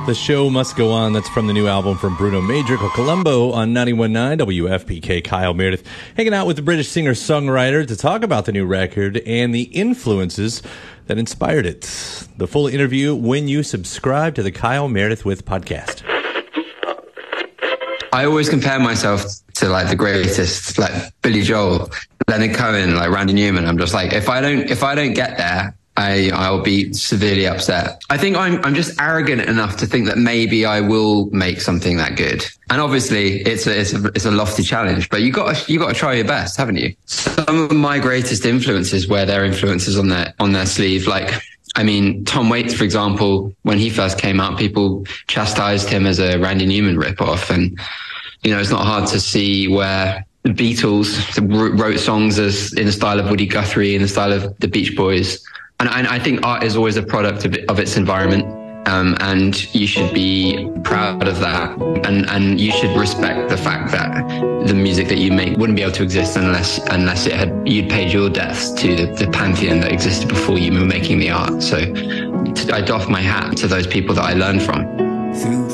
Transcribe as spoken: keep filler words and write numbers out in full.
The Show Must Go On. That's from the new album from Bruno Major called Colombo on ninety-one point nine W F P K. Kyle Meredith hanging out with the British singer-songwriter to talk about the new record and the influences that inspired it. The full interview when you subscribe to the Kyle Meredith With podcast. I always compare myself to like the greatest, like Billy Joel, Leonard Cohen, like Randy Newman. I'm just like, if I don't, if I don't get there, I, I'll be severely upset. I think I'm, I'm just arrogant enough to think that maybe I will make something that good. And obviously it's a, it's a, it's a lofty challenge, but you got to, you got to try your best, haven't you? Some of my greatest influences wear their influences on their, on their sleeve. Like, I mean, Tom Waits, for example, when he first came out, people chastised him as a Randy Newman ripoff. And, you know, it's not hard to see where the Beatles wrote songs as in the style of Woody Guthrie, in the style of the Beach Boys. And I, I think art is always a product of, of its environment, um, and you should be proud of that. And, and you should respect the fact that the music that you make wouldn't be able to exist unless unless it had you'd paid your debts to the, the pantheon that existed before you were making the art. So I doff my hat to those people that I learned from.